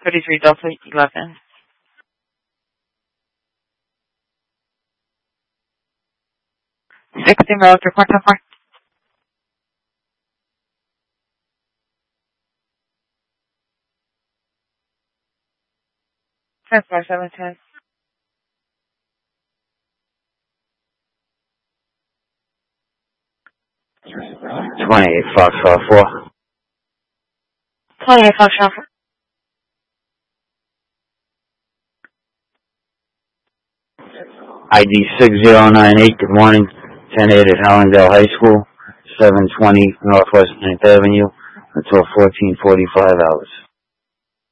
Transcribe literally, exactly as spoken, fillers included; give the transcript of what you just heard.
thirty-three Delta eleven. sixty miles to Quantum Park. ten five seven ten. twenty-eight Foxtrot four. twenty-eight Foxtrot four. I D six zero nine eight, good morning. ten eight at Hallandale High School, seven twenty Northwest ninth Avenue, until fourteen forty-five hours.